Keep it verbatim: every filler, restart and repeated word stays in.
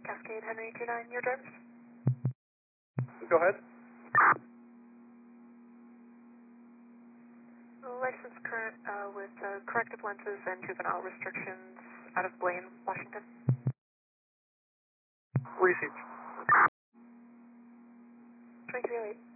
Cascade Henry two nine, your drivers? Go ahead. License current uh, with uh, corrective lenses and juvenile restrictions out of Blaine, Washington. Received. twenty-three oh eight.